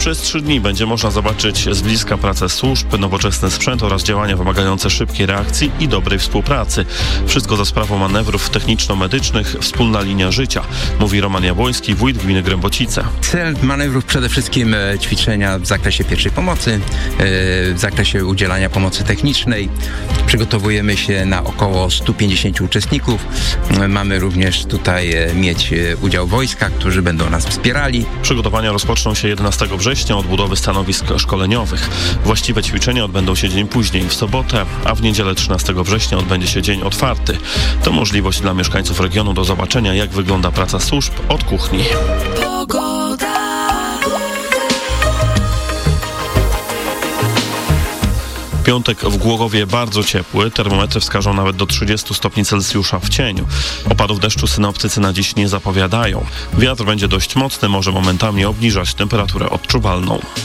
Przez 3 dni będzie można zobaczyć z bliska pracę służb, nowoczesny sprzęt oraz działania wymagające szybkiej reakcji i dobrej współpracy. Wszystko za sprawą manewrów techniczno-medycznych Wspólna Linia Życia, mówi Roman Jabłoński, wójt gminy Grębocice. Cel manewrów przede wszystkim ćwiczenia w zakresie pierwszej pomocy, w zakresie udzielania pomocy technicznej. Przygotowujemy się na około 150 uczestników. Mamy również tutaj mieć udział wojska, którzy będą nas wspierali. Przygotowania rozpoczną się 11 września od budowy stanowisk szkoleniowych. Właściwe ćwiczenia odbędą się dzień później, w sobotę, a w niedzielę 13 września odbędzie się dzień otwarty. To możliwość dla mieszkańców regionu do zobaczenia, jak wygląda praca służb od kuchni. Piątek w Głogowie bardzo ciepły, termometry wskażą nawet do 30 stopni Celsjusza w cieniu. Opadów deszczu synoptycy na dziś nie zapowiadają. Wiatr będzie dość mocny, może momentami obniżać temperaturę odczuwalną.